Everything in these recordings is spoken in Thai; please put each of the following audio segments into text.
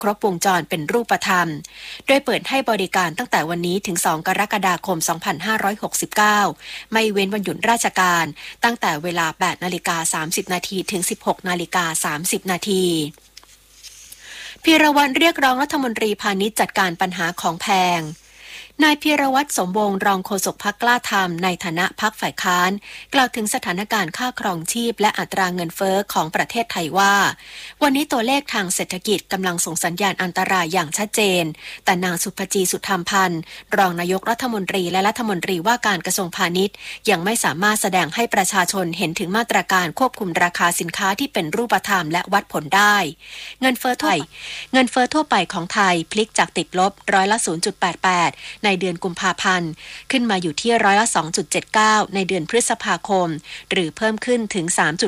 ครบวงจรเป็นรูปธรรมโดยเปิดให้บริการตั้งแต่วันนี้ถึง2กรกฎาคม2569ไม่เว้นวันหยุดราชการตั้งแต่เวลา 8:30 นถึง 16:30 นพีรวัตรเรียกร้องรัฐมนตรีพาณิชย์จัดการปัญหาของแพงนายพีรวัตรสมวงศ์รองโฆษกพรรคกล้าธรรมในฐานะพรรคฝ่ายค้านกล่าวถึงสถานการณ์ค่าครองชีพและอัตราเงินเฟ้อของประเทศไทยว่าวันนี้ตัวเลขทางเศรษฐกิจกำลังส่งสัญญาณอันตรายอย่างชัดเจนแต่นางสุภจีสุธรรมพันธ์รองนายกรัฐมนตรีและรัฐมนตรีว่าการกระทรวงพาณิชย์ยังไม่สามารถแสดงให้ประชาชนเห็นถึงมาตรการควบคุมราคาสินค้าที่เป็นรูปธรรมและวัดผลได้เงินเฟ้อทั่วไปของไทยพลิกจากติดลบ0.88%ในเดือนกุมภาพันธ์ขึ้นมาอยู่ที่2.79%ในเดือนพฤษภาคมหรือเพิ่มขึ้นถึง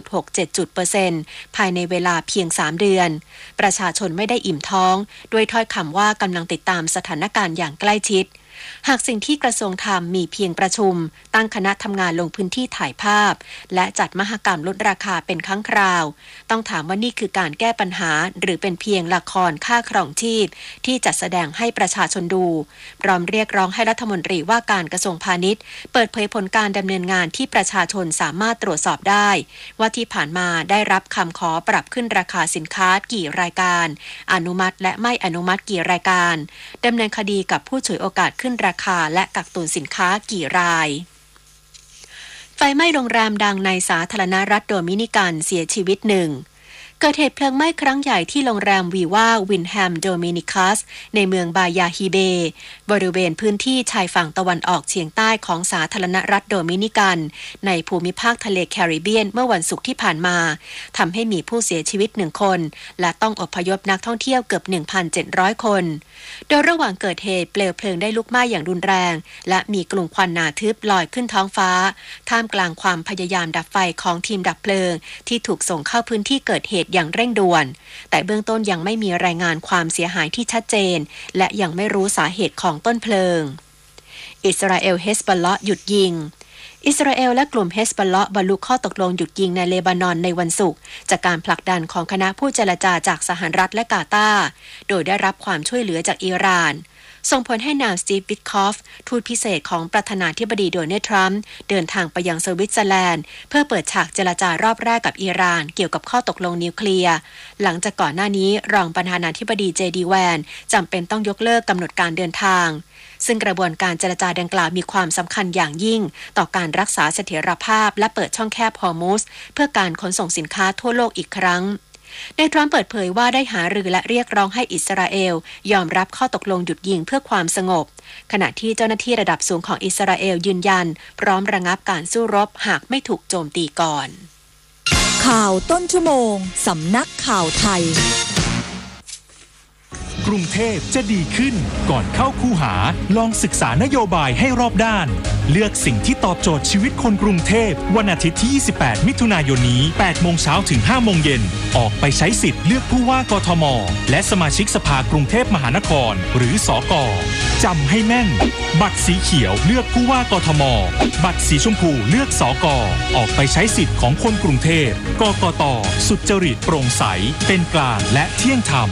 3.67% ภายในเวลาเพียง3เดือนประชาชนไม่ได้อิ่มท้องด้วยถ้อยคำว่ากำลังติดตามสถานการณ์อย่างใกล้ชิดหากสิ่งที่กระทรวงทำมีเพียงประชุมตั้งคณะทำงานลงพื้นที่ถ่ายภาพและจัดมหกรรมลดราคาเป็นครั้งคราวต้องถามว่านี่คือการแก้ปัญหาหรือเป็นเพียงละครค่าครองชีพที่จัดแสดงให้ประชาชนดูพร้อมเรียกร้องให้รัฐมนตรีว่าการกระทรวงพาณิชย์เปิดเผยผลการดำเนินงานที่ประชาชนสามารถตรวจสอบได้ว่าที่ผ่านมาได้รับคำขอปรับขึ้นราคาสินค้ากี่รายการอนุมัติและไม่อนุมัติกี่รายการดำเนินคดีกับผู้ฉวยโอกาสขึ้นราคาและกักตุนสินค้ากี่รายไฟไหม้โรงแรมดังในสาธารณรัฐโดมินิกันเสียชีวิต1เกิดเหตุเพลิงไหม้ครั้งใหญ่ที่โรงแรมวีว่าวินแฮมโดมินิคัสในเมืองบายาฮิเบบริเวณพื้นที่ชายฝั่งตะวันออกเฉียงใต้ของสาธารณรัฐโดมินิกันในภูมิภาคทะเลแคริบเบียนเมื่อวันศุกร์ที่ผ่านมาทำให้มีผู้เสียชีวิต1คนและต้องอพยพนักท่องเที่ยวเกือบ 1,700 คนโดยระหว่างเกิดเหตุเปลวเพลิงได้ลุกไหม้อย่างรุนแรงและมีกลุ่มควันหนาทึบลอยขึ้นท้องฟ้าท่ามกลางความพยายามดับไฟของทีมดับเพลิงที่ถูกส่งเข้าพื้นที่เกิดเหตุอย่างเร่งด่วนแต่เบื้องต้นยังไม่มีรายงานความเสียหายที่ชัดเจนและยังไม่รู้สาเหตุของต้นเพลิงอิสราเอลเฮสบอลเลาะห์หยุดยิงอิสราเอลและกลุ่มเฮสบอลเลาะห์บรรลุข้อตกลงหยุดยิงในเลบานอนในวันศุกร์จากการผลักดันของคณะผู้เจรจาจากสหรัฐและกาตาร์โดยได้รับความช่วยเหลือจากอิหร่านส่งผลให้นายสตีฟ วิทคอฟทูตพิเศษของประธานาธิบดีโดนัลด์ทรัมป์เดินทางไปยังสวิตเซอร์แลนด์เพื่อเปิดฉากเจรจารอบแรกกับอิหร่านเกี่ยวกับข้อตกลงนิวเคลียร์หลังจากก่อนหน้านี้รองประธานาธิบดีเจดีแวนจำเป็นต้องยกเลิกกำหนดการเดินทางซึ่งกระบวนการเจรจาดังกล่าวมีความสำคัญอย่างยิ่งต่อการรักษาเสถียรภาพและเปิดช่องแคบฮอร์มุซเพื่อการขนส่งสินค้าทั่วโลกอีกครั้งนายทรัมป์เปิดเผยว่าได้หารือและเรียกร้องให้อิสราเอลยอมรับข้อตกลงหยุดยิงเพื่อความสงบขณะที่เจ้าหน้าที่ระดับสูงของอิสราเอลยืนยันพร้อมระงับการสู้รบหากไม่ถูกโจมตีก่อนข่าวต้นชั่วโมงสำนักข่าวไทยกรุงเทพจะดีขึ้นก่อนเข้าคูหาลองศึกษานโยบายให้รอบด้านเลือกสิ่งที่ตอบโจทย์ชีวิตคนกรุงเทพวันอาทิตย์ที่28มิถุนายนนี้ 8 โมงเช้าถึง 5 โมงเย็นออกไปใช้สิทธิ์เลือกผู้ว่ากทมและสมาชิกสภากรุงเทพมหานครหรือสก.จำให้แม่นบัตรสีเขียวเลือกผู้ว่ากทมบัตรสีชมพูเลือกสก.ออกไปใช้สิทธิ์ของคนกรุงเทพกกต.สุจริตโปร่งใสเป็นกลางและเที่ยงธรรม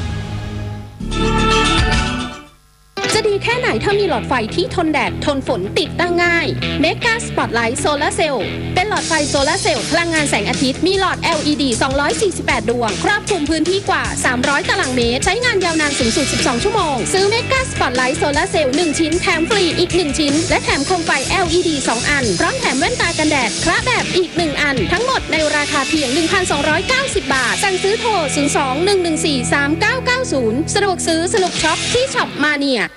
จะดีแค่ไหนถ้ามีหลอดไฟที่ทนแดดทนฝนติดตั้งง่าย Mega Spotlight Solar Cell เป็นหลอดไฟโซลาร์เซลล์พลังงานแสงอาทิตย์มีหลอด LED 248 ดวงครอบคลุมพื้นที่กว่า300ตารางเมตรใช้งานยาวนานสูงสุด12ชั่วโมงซื้อ Mega Spotlight Solar Cell 1 ชิ้นแถมฟรีอีก1ชิ้นและแถมโคมไฟ LED 2 อันพร้อมแถมแว่นตากันแดดคละแบบอีก1อันทั้งหมดในราคาเพียง 1,290 บาทสั่งซื้อโทร 02-114-3990 สะดวกซื้อสนุกช็อปที่ช็อปมาเนีย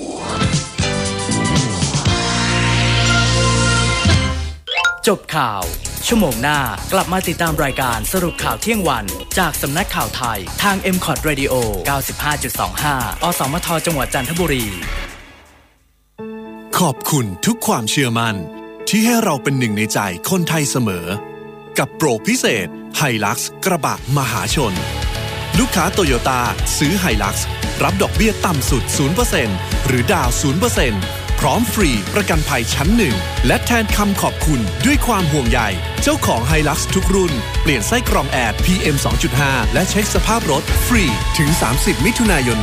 จบข่าวชั่วโมงหน้ากลับมาติดตามรายการสรุปข่าวเที่ยงวันจากสำนักข่าวไทยทาง MCOT Radio 95.25 อสมทจังหวัดจันทบุรีขอบคุณทุกความเชื่อมั่นที่ให้เราเป็นหนึ่งในใจคนไทยเสมอกับโปรพิเศษ Hilux กระบะมหาชนลูกค้าโตโยต้าซื้อ Hilux รับดอกเบี้ยต่ำสุด 0% หรือดาว 0%พร้อมฟรีประกันภัยชั้น1และแทนคำขอบคุณด้วยความห่วงใยเจ้าของ Hilux ทุกรุ่นเปลี่ยนไส้กรองแอร์ PM 2.5 และเช็คสภาพรถฟรีถึง30มิถุนายน